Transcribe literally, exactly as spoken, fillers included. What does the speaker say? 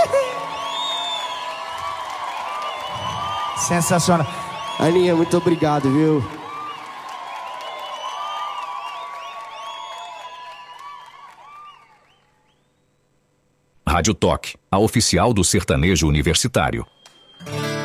Sensacional. Aninha, muito obrigado, viu? Rádio Toque, a oficial do sertanejo universitário.